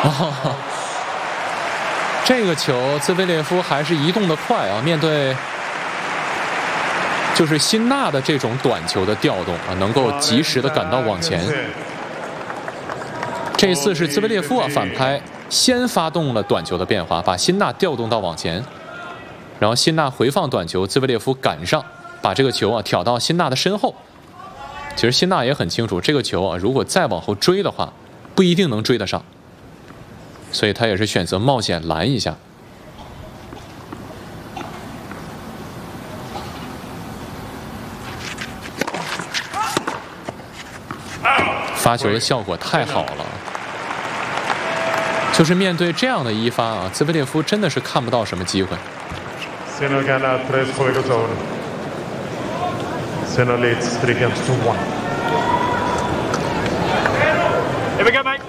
这个球，兹维列夫还是移动的快啊，面对就是辛纳的这种短球的调动啊，能够及时的赶到网前。这次是兹维列夫啊反拍，先发动了短球的变化，把辛纳调动到网前，然后辛纳回放短球，兹维列夫赶上，把这个球啊挑到辛纳的身后。其实辛纳也很清楚，这个球啊如果再往后追的话，不一定能追得上。 所以他也是选择冒险拦一下，发球的效果太好了。就是面对这样的一发啊，兹维列夫真的是看不到什么机会。 Here we go, mate.